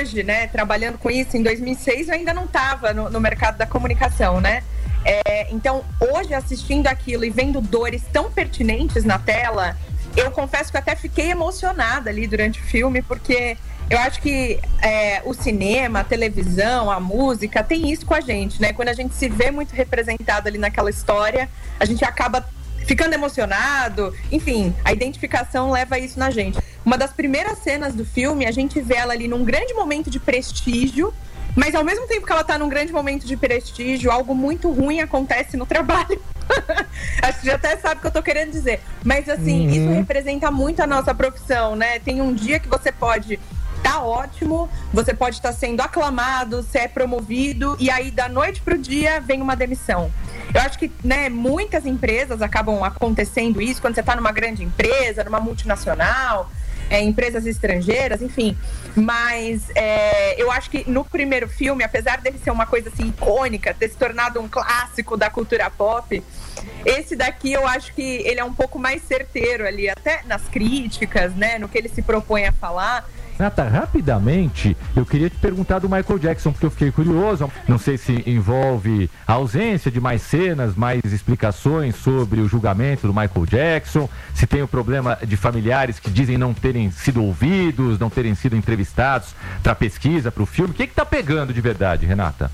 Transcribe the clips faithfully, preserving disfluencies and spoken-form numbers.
hoje, né, trabalhando com isso, em dois mil e seis eu ainda não estava no, no mercado da comunicação, né? É, então, hoje, assistindo aquilo e vendo dores tão pertinentes na tela, eu confesso que eu até fiquei emocionada ali durante o filme, porque eu acho que é, o cinema, a televisão, a música, tem isso com a gente, né? Quando a gente se vê muito representado ali naquela história, a gente acaba ficando emocionado, enfim, a identificação leva isso na gente. Uma das primeiras cenas do filme, a gente vê ela ali num grande momento de prestígio, mas ao mesmo tempo que ela tá num grande momento de prestígio, algo muito ruim acontece no trabalho. Acho que já até sabe o que eu tô querendo dizer. Mas assim, uhum. Isso representa muito a nossa profissão, né? Tem um dia que você pode tá ótimo, você pode estar sendo aclamado, você é promovido, e aí da noite pro dia vem uma demissão. Eu acho que, né, muitas empresas acabam acontecendo isso quando você tá numa grande empresa, numa multinacional, é, empresas estrangeiras, enfim. Mas é, eu acho que no primeiro filme, apesar dele ser uma coisa assim icônica, ter se tornado um clássico da cultura pop, esse daqui eu acho que ele é um pouco mais certeiro ali, até nas críticas, né, no que ele se propõe a falar. Nata, rapidamente, eu queria te perguntar do Michael Jackson, porque eu fiquei curioso. Não sei se envolve a ausência de mais cenas, mais explicações sobre o julgamento do Michael Jackson, se tem o problema de familiares que dizem não terem sido ouvidos, não terem sido entrevistados para pesquisa, para o filme. O que que tá pegando de verdade, Renata?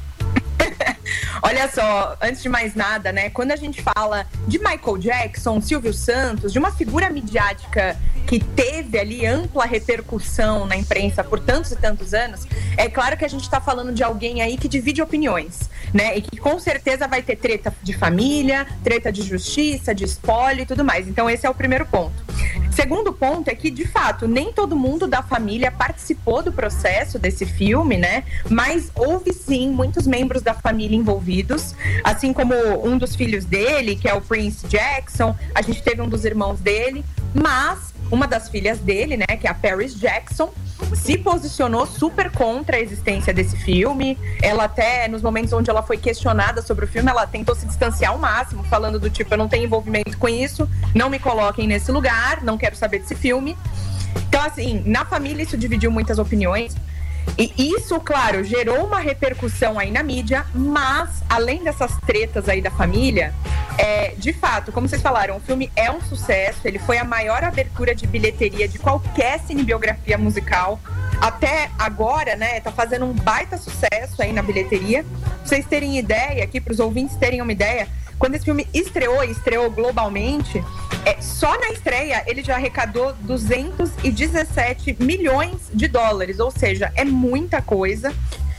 Olha só, antes de mais nada, né, quando a gente fala de Michael Jackson, Silvio Santos, de uma figura midiática que teve ali ampla repercussão na imprensa por tantos e tantos anos, é claro que a gente está falando de alguém aí que divide opiniões, né, e que com certeza vai ter treta de família, treta de justiça, de espólio e tudo mais. Então esse é o primeiro ponto. Segundo ponto é que, de fato, nem todo mundo da família participou do processo desse filme, né, mas houve sim muitos membros da família envolvidos, assim como um dos filhos dele, que é o Prince Jackson, a gente teve um dos irmãos dele, mas uma das filhas dele, né, que é a Paris Jackson, se posicionou super contra a existência desse filme. Ela até, nos momentos onde ela foi questionada sobre o filme, ela tentou se distanciar ao máximo, falando do tipo, eu não tenho envolvimento com isso, não me coloquem nesse lugar, não quero saber desse filme. Então, assim, na família isso dividiu muitas opiniões. E isso, claro, gerou uma repercussão aí na mídia, mas, além dessas tretas aí da família, é, de fato, como vocês falaram, o filme é um sucesso, ele foi a maior abertura de bilheteria de qualquer cinebiografia musical. Até agora, né, tá fazendo um baita sucesso aí na bilheteria. Pra vocês terem ideia, aqui, pros ouvintes terem uma ideia, quando esse filme estreou e estreou globalmente, é, só na estreia ele já arrecadou duzentos e dezessete milhões de dólares, ou seja, é muita coisa.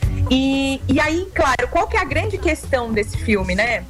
E, e aí, claro, qual que é a grande questão desse filme, né?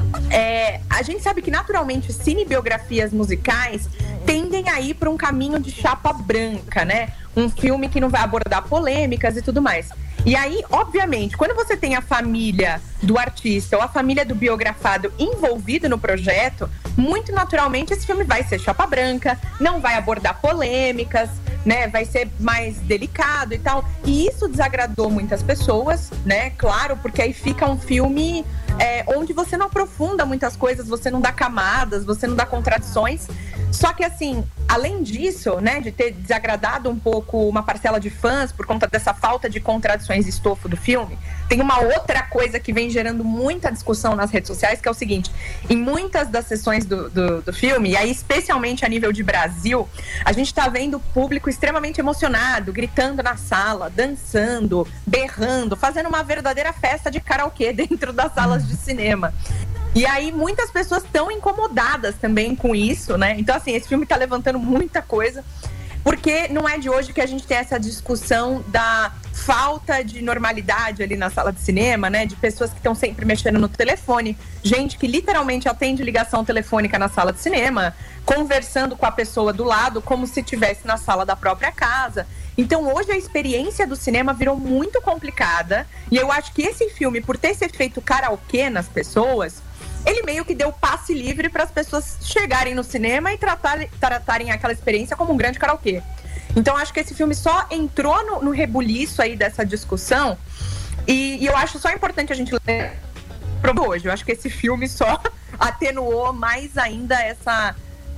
É, a gente sabe que naturalmente cinebiografias musicais tendem a ir para um caminho de chapa branca, né? Um filme que não vai abordar polêmicas e tudo mais. E aí, obviamente, quando você tem a família do artista ou a família do biografado envolvido no projeto, muito naturalmente esse filme vai ser chapa branca, não vai abordar polêmicas, né? Vai ser mais delicado e tal. E isso desagradou muitas pessoas, né? Claro, porque aí fica um filme é, onde você não aprofunda muitas coisas, você não dá camadas, você não dá contradições. Só que, assim, além disso, né, de ter desagradado um pouco uma parcela de fãs por conta dessa falta de contradições e estofo do filme, tem uma outra coisa que vem gerando muita discussão nas redes sociais, que é o seguinte: em muitas das sessões do, do, do filme, e aí especialmente a nível de Brasil, a gente tá vendo o público extremamente emocionado, gritando na sala, dançando, berrando, fazendo uma verdadeira festa de karaokê dentro das salas de cinema. E aí muitas pessoas estão incomodadas também com isso, né? Então, assim, esse filme tá levantando muita coisa, porque não é de hoje que a gente tem essa discussão da falta de normalidade ali na sala de cinema, né? De pessoas que estão sempre mexendo no telefone, gente que literalmente atende ligação telefônica na sala de cinema, conversando com a pessoa do lado como se estivesse na sala da própria casa. Então hoje a experiência do cinema virou muito complicada, e eu acho que esse filme, por ter esse efeito karaokê nas pessoas, ele meio que deu passe livre para as pessoas chegarem no cinema e tratarem, tratarem aquela experiência como um grande karaokê. Então acho que esse filme só entrou no, no rebuliço aí dessa discussão, e, e eu acho só importante a gente ler hoje. Eu acho que esse filme só atenuou mais ainda essa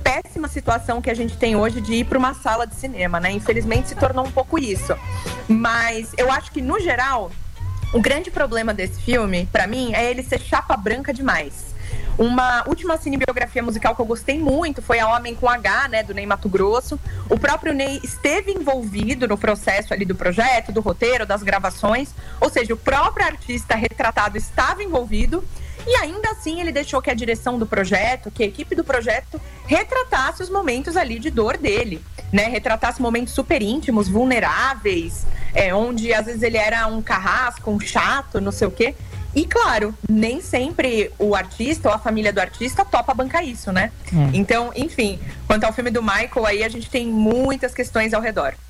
péssima situação que a gente tem hoje de ir para uma sala de cinema, né? Infelizmente se tornou um pouco isso. Mas eu acho que, no geral, o grande problema desse filme, pra mim, é ele ser chapa branca demais. Uma última cinebiografia musical que eu gostei muito foi A Homem com H, né, do Ney Matogrosso. O próprio Ney esteve envolvido no processo ali do projeto, do roteiro, das gravações. Ou seja, o próprio artista retratado estava envolvido. E ainda assim ele deixou que a direção do projeto, que a equipe do projeto retratasse os momentos ali de dor dele, né? Retratasse momentos super íntimos, vulneráveis, é, onde às vezes ele era um carrasco, um chato, não sei o quê. E claro, nem sempre o artista ou a família do artista topa bancar isso, né? Hum. Então, enfim, quanto ao filme do Michael, aí a gente tem muitas questões ao redor.